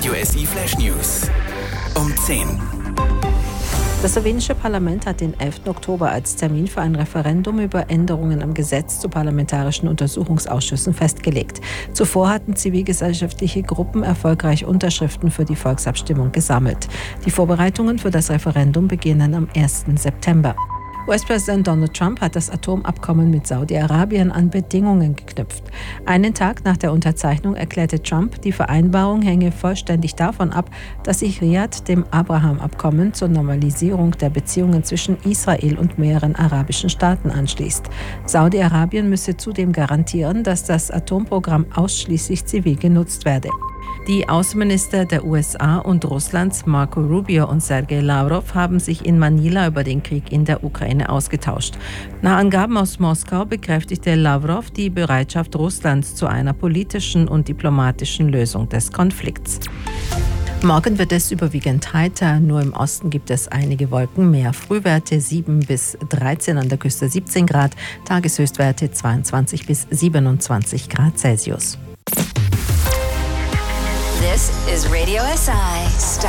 Radio SI Flash News um 10. Das slowenische Parlament hat den 11. Oktober als Termin für ein Referendum über Änderungen am Gesetz zu parlamentarischen Untersuchungsausschüssen festgelegt. Zuvor hatten zivilgesellschaftliche Gruppen erfolgreich Unterschriften für die Volksabstimmung gesammelt. Die Vorbereitungen für das Referendum beginnen am 1. September. US-Präsident Donald Trump hat das Atomabkommen mit Saudi-Arabien an Bedingungen geknüpft. Einen Tag nach der Unterzeichnung erklärte Trump, die Vereinbarung hänge vollständig davon ab, dass sich Riad dem Abraham-Abkommen zur Normalisierung der Beziehungen zwischen Israel und mehreren arabischen Staaten anschließt. Saudi-Arabien müsse zudem garantieren, dass das Atomprogramm ausschließlich zivil genutzt werde. Die Außenminister der USA und Russlands, Marco Rubio und Sergei Lavrov, haben sich in Manila über den Krieg in der Ukraine ausgetauscht. Nach Angaben aus Moskau bekräftigte Lavrov die Bereitschaft Russlands zu einer politischen und diplomatischen Lösung des Konflikts. Morgen wird es überwiegend heiter, nur im Osten gibt es einige Wolken mehr. Frühwerte 7 bis 13, an der Küste 17 Grad, Tageshöchstwerte 22 bis 27 Grad Celsius. This is Radio SI.